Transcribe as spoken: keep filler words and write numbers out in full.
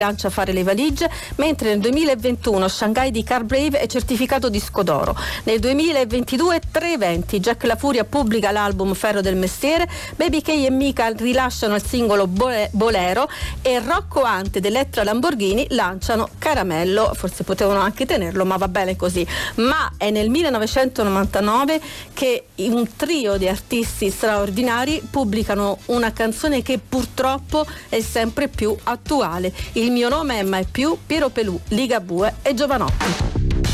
lancia a fare le valigie, mentre nel duemilaventuno Shanghai di Car Brave è certificato disco d'oro. Nel duemilaventidue tre eventi: Jack La Furia pubblica l'album Ferro del Mestiere, Baby K e Mika rilasciano il singolo Bolero e Rocco Hunt ed Elettra Lamborghini lanciano Caramello. Forse potevano anche tenerlo, ma va bene così. Ma è nel millenovecentonovantanove che un trio di artisti straordinari pubblicano una canzone che purtroppo è sempre più attuale. Il mio nome è Mai più, Piero Pelù, Ligabue e Giovanotti.